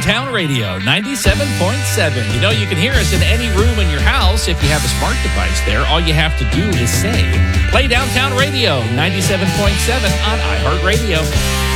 Downtown Radio, 97.7. You know, you can hear us in any room in your house if you have a smart device there. All you have to do is say, play Downtown Radio, 97.7 on iHeartRadio.